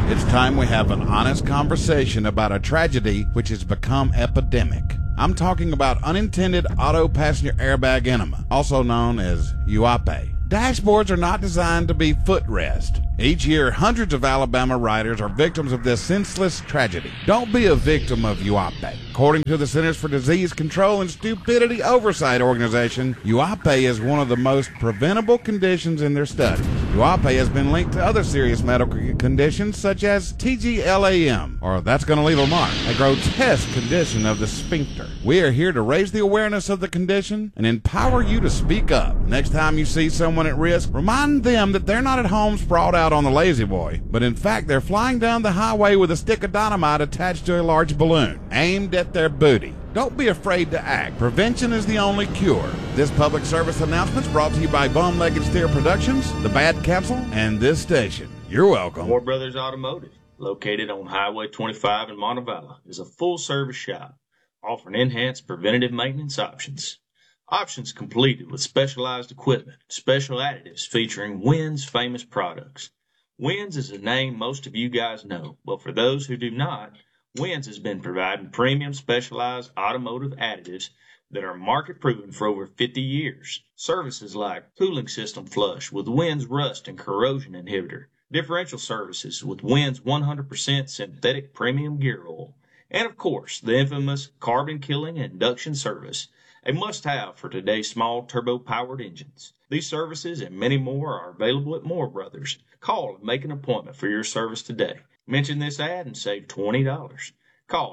It's time we have an honest conversation about a tragedy which has become epidemic. I'm talking about unintended auto passenger airbag enema, also known as UAPE. Dashboards are not designed to be footrest. Each year, hundreds of Alabama riders are victims of this senseless tragedy. Don't be a victim of UAPE. According to the Centers for Disease Control and Stupidity Oversight Organization, UAPE is one of the most preventable conditions in their study. UAPE has been linked to other serious medical conditions such as TGLAM, or that's going to leave a mark, a grotesque condition of the sphincter. We are here to raise the awareness of the condition and empower you to speak up. Next time you see someone at risk, remind them that they're not at home sprawled out on the lazy boy, but in fact they're flying down the highway with a stick of dynamite attached to a large balloon, aimed at their booty. Don't be afraid to act. Prevention is the only cure. This public service announcement is brought to you by Bum-Legged Steer Productions, The Bad Capsule, and this station. You're welcome. Moore Brothers Automotive, located on Highway 25 in Montevallo, is a full-service shop offering enhanced preventative maintenance options. Options completed with specialized equipment, special additives featuring Wynn's famous products. Wynn's is a name most of you guys know, but for those who do not, Wynn's has been providing premium specialized automotive additives that are market proven for over 50 years. Services like cooling system flush with Wynn's rust and corrosion inhibitor, differential services with Wynn's 100% synthetic premium gear oil, and of course the infamous carbon killing induction service, a must-have for today's small turbo-powered engines. These services and many more are available at Moore Brothers. Call and make an appointment for your service today. Mention this ad and save $20. Call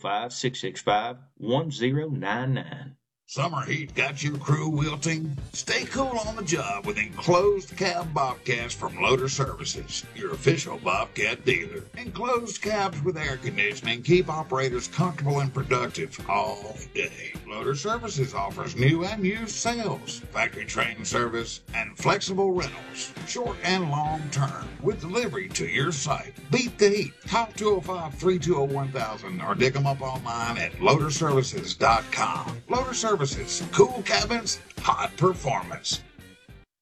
205-665-1099. Summer heat got your crew wilting? Stay cool on the job with enclosed cab Bobcats from Loader Services, your official Bobcat dealer. Enclosed cabs with air conditioning keep operators comfortable and productive all day. Loader Services offers new and used sales, factory training service, and flexible rentals, short and long term, with delivery to your site. Beat the heat. Call 205-320-1000 or dig them up online at loaderservices.com. Loader Services, cool cabins, hot performance.